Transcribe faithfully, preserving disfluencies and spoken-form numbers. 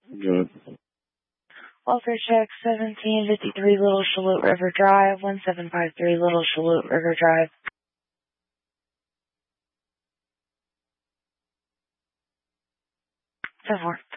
Good. Welfare check seventeen fifty-three Little Shaloot River Drive, one seven five three Little Shaloot River Drive. So forth.